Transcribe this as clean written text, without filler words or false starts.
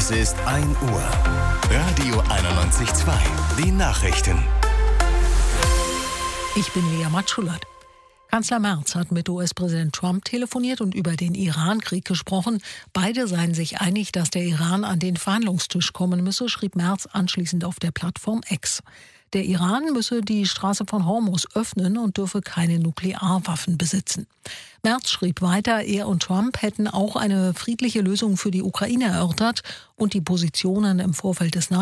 Es ist 1 Uhr. Radio 91.2. Die Nachrichten. Ich bin Lea Matschulert. Kanzler Merz hat mit US-Präsident Trump telefoniert und über den Iran-Krieg gesprochen. Beide seien sich einig, dass der Iran an den Verhandlungstisch kommen müsse, schrieb Merz anschließend auf der Plattform X. Der Iran müsse die Straße von Hormuz öffnen und dürfe keine Nuklearwaffen besitzen. Merz schrieb weiter, er und Trump hätten auch eine friedliche Lösung für die Ukraine erörtert und die Positionen im Vorfeld des